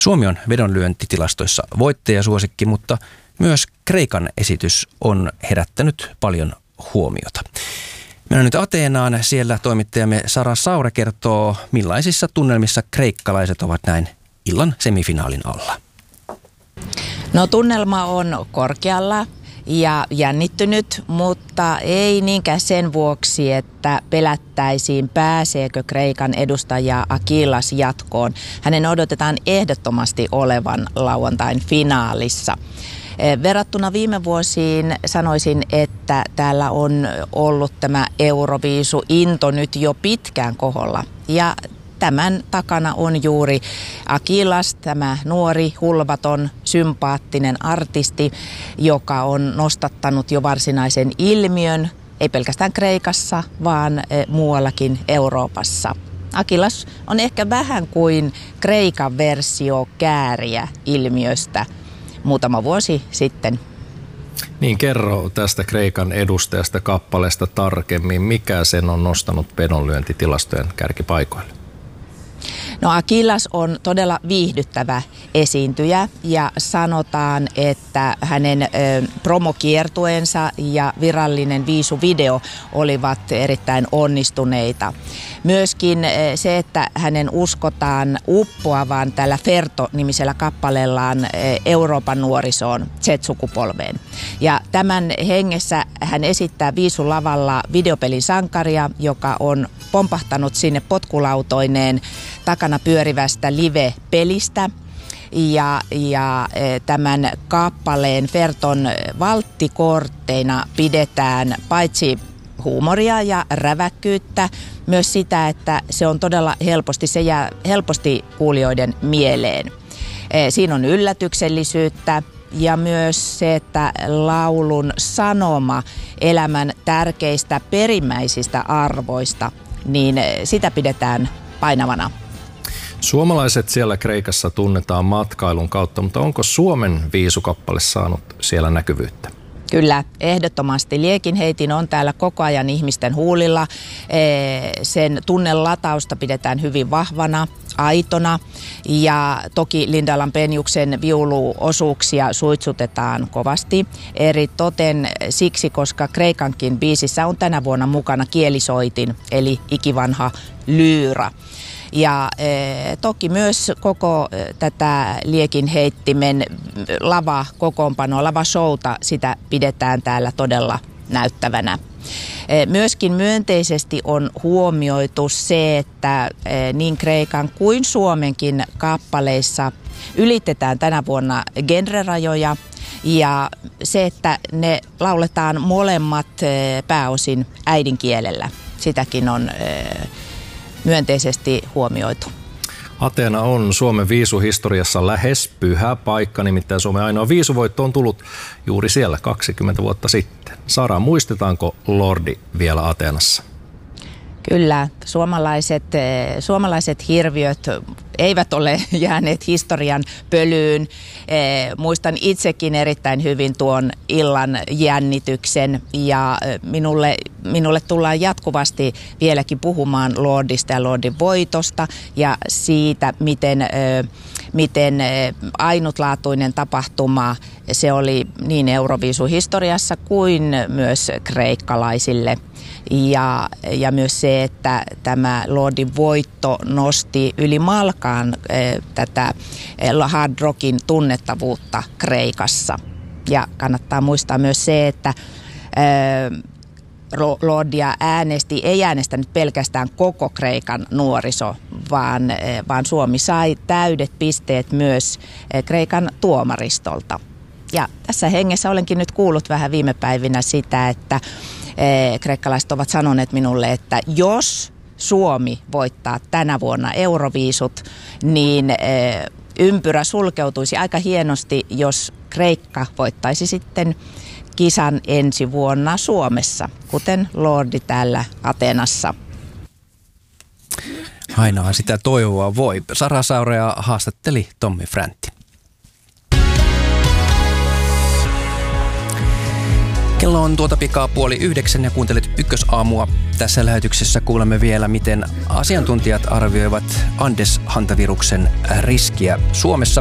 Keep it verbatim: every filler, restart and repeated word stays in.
Suomi on vedonlyöntitilastoissa voittajasuosikki, mutta myös Kreikan esitys on herättänyt paljon huomiota. Mennään nyt Ateenaan. Siellä toimittajamme Sara Saura kertoo, millaisissa tunnelmissa kreikkalaiset ovat näin illan semifinaalin alla. No, tunnelma on korkealla ja jännittynyt, mutta ei niinkään sen vuoksi, että pelättäisiin, pääseekö Kreikan edustaja Akilas jatkoon. Hänen odotetaan ehdottomasti olevan lauantain finaalissa. Verrattuna viime vuosiin sanoisin, että täällä on ollut tämä Euroviisu-into nyt jo pitkään koholla. Ja tämän takana on juuri Akilas, tämä nuori, hulvaton, sympaattinen artisti, joka on nostattanut jo varsinaisen ilmiön, ei pelkästään Kreikassa, vaan muuallakin Euroopassa. Akilas on ehkä vähän kuin Kreikan versio Kääriä -ilmiöstä muutama vuosi sitten. Niin, kerro tästä Kreikan edustajasta kappaleesta tarkemmin. Mikä sen on nostanut vedonlyöntitilastojen kärkipaikoille? No, Akilas on todella viihdyttävä esiintyjä ja sanotaan, että hänen ö, promokiertueensa ja virallinen viisuvideo olivat erittäin onnistuneita. Myöskin ö, se, että hänen uskotaan uppoavan tällä Ferto-nimisellä kappaleellaan ö, Euroopan nuorisoon, Z-sukupolveen. Ja tämän hengessä hän esittää viisulavalla videopelin sankaria, joka on pompahtanut sinne potkulautoineen takana pyörivästä live-pelistä. Ja, ja tämän kappaleen Ferton valttikortteina pidetään paitsi huumoria ja räväkkyyttä, myös sitä, että se on todella helposti, se jää helposti kuulijoiden mieleen. Siinä on yllätyksellisyyttä ja myös se, että laulun sanoma elämän tärkeistä perimmäisistä arvoista, niin sitä pidetään painavana. Suomalaiset siellä Kreikassa tunnetaan matkailun kautta, mutta onko Suomen viisukappale saanut siellä näkyvyyttä? Kyllä, ehdottomasti. Liekinheitin on täällä koko ajan ihmisten huulilla. Sen tunnelatausta pidetään hyvin vahvana, aitona. Ja toki Linda Lampeniuksen viuluosuuksia suitsutetaan kovasti. Eri toten siksi, koska Kreikankin biisissä on tänä vuonna mukana kielisoitin, eli ikivanha lyyra. Ja e, toki myös koko e, tätä Liekinheittimen lava-kokoonpanoa, lava-showta, sitä pidetään täällä todella näyttävänä. E, myöskin myönteisesti on huomioitu se, että e, niin Kreikan kuin Suomenkin kappaleissa ylitetään tänä vuonna genrerajoja. Ja se, että ne lauletaan molemmat e, pääosin äidinkielellä, sitäkin on e, myönteisesti huomioitu. Ateena on Suomen viisuhistoriassa lähes pyhä paikka, nimittäin Suomen ainoa viisuvoitto on tullut juuri siellä kaksikymmentä vuotta sitten. Sara, muistetaanko Lordi vielä Ateenassa? Kyllä, suomalaiset, suomalaiset hirviöt eivät ole jääneet historian pölyyn. Muistan itsekin erittäin hyvin tuon illan jännityksen ja minulle, minulle tullaan jatkuvasti vieläkin puhumaan Lordista ja Lordin voitosta ja siitä, miten, miten ainutlaatuinen tapahtuma se oli niin Euroviisuhistoriassa kuin myös kreikkalaisille. Ja, ja myös se, että tämä Lordin voitto nosti yli malkaan eh, tätä eh, hard rockin tunnettavuutta Kreikassa. Ja kannattaa muistaa myös se, että eh, Lordia äänesti, ei äänestänyt pelkästään koko Kreikan nuoriso, vaan, eh, vaan Suomi sai täydet pisteet myös eh, Kreikan tuomaristolta. Ja tässä hengessä olenkin nyt kuullut vähän viime päivinä sitä, että kreikkalaiset ovat sanoneet minulle, että jos Suomi voittaa tänä vuonna Euroviisut, niin ympyrä sulkeutuisi aika hienosti, jos Kreikka voittaisi sitten kisan ensi vuonna Suomessa, kuten Lordi täällä Ateenassa. Ainoa sitä toivoa voi. Sara Saurea haastatteli Tommi Fräntti. Kello on tuota pikaa puoli yhdeksän ja kuuntelet ykkösaamua. Tässä lähetyksessä kuulemme vielä, miten asiantuntijat arvioivat Andes-hantaviruksen riskiä Suomessa.